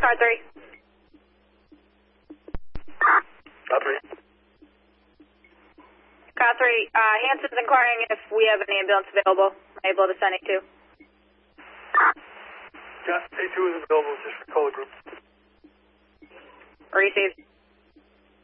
Car 3. Car 3. Car 3, Hanson's inquiring if we have an ambulance available. I'm able to send A2. Yeah, A2 is available just for color group. Received.